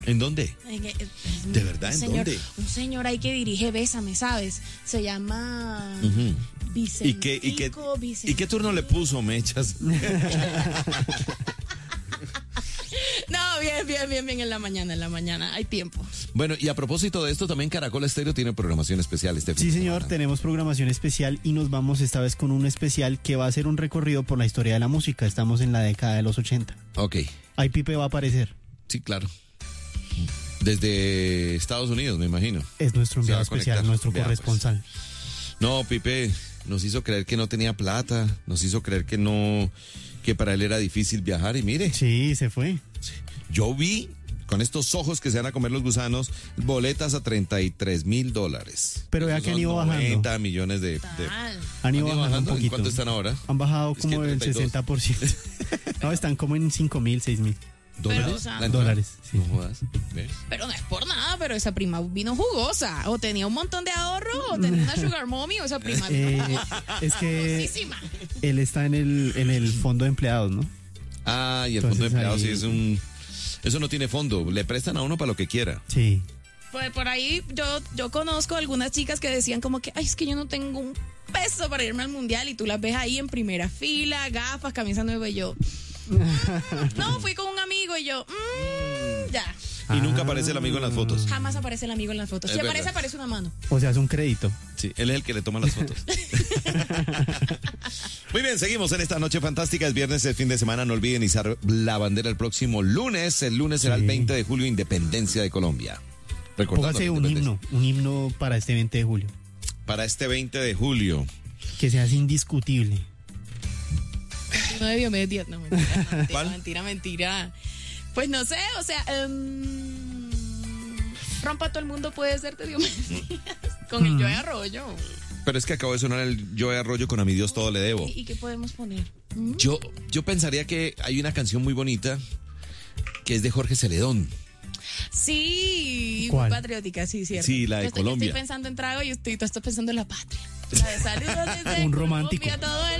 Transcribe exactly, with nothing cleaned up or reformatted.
¿En dónde? En- en- ¿De verdad? un ¿En señor, dónde? Un señor ahí que dirige Bésame, ¿sabes? Se llama Ujú. ¿Y Vicentico, qué, y, qué, Vicentico. ¿Y qué turno le puso, Mechas? No, bien, bien, bien, bien, en la mañana, en la mañana, hay tiempo. Bueno, y a propósito de esto, también Caracol Estéreo tiene programación especial este fin Sí, de señor, semana. tenemos programación especial y nos vamos esta vez con un especial que va a ser un recorrido por la historia de la música. Estamos en la década de los ochenta. Ok, Ahí Pipe va a aparecer. sí, claro. Desde Estados Unidos, me imagino. Es nuestro Se va enviado a especial, conectar. nuestro Vea, pues. corresponsal. No, Pipe nos hizo creer que no tenía plata, nos hizo creer que no, que para él era difícil viajar y mire, Sí, se fue. yo vi con estos ojos que se van a comer los gusanos, boletas a treinta y tres mil dólares. Pero vea Esos que han son ido bajando. noventa millones de... de- Tal. Han ido bajando un ¿En poquito. cuánto están ahora? Han bajado Es que como el treinta y dos. sesenta por ciento. No, están como en cinco mil, seis mil ¿Dólares? o sea, ¿La entrada? dólares. Sí. No jodas. ¿Ve? Pero no es por nada, pero esa prima vino jugosa. O tenía un montón de ahorro, o tenía una sugar mommy, o esa prima vino Eh, jugosa. es que Jugosísima. él está en el, en el fondo de empleados, ¿no? Ah, y el Entonces fondo de empleados ahí- sí es un... Eso no tiene fondo, le prestan a uno para lo que quiera. Sí. Pues por ahí yo, yo conozco algunas chicas que decían como que, ay, es que yo no tengo un peso para irme al mundial, y tú las ves ahí en primera fila, gafas, camisa nueva, y yo, "Mm, no, fui con un amigo", y yo, "Mm, ya, Y Ah. nunca aparece el amigo en las fotos. jamás aparece el amigo en las fotos. Es Si aparece, verdad. aparece una mano. O sea, es un crédito. Sí, él es el que le toma las fotos. Muy bien, seguimos en esta noche fantástica. Es viernes, el fin de semana. No olviden izar la bandera el próximo lunes. El lunes será Sí. el veinte de julio, Independencia de Colombia. Recordando Póngase la un independencia. himno, un himno para este veinte de julio. Para este veinte de julio. Que sea indiscutible. No debió medir, no, mentira, no, mentira, ¿Cuál? mentira, mentira. Pues no sé, o sea, em, rompa todo el mundo puede ser de Diomedes Díaz, con el Joey Arroyo. Pero es que acabo de sonar el Joe Arroyo con A mi Dios todo le debo. ¿Y, y qué podemos poner? ¿Mm? Yo, yo pensaría que hay una canción muy bonita que es de Jorge Celedón. Sí, ¿Cuál? muy patriótica, sí, cierto. Sí, la de Yo estoy, yo Colombia. estoy pensando en trago y estoy, tú estás pensando en la patria. La de saludos desde Un romántico. Colombia, todo el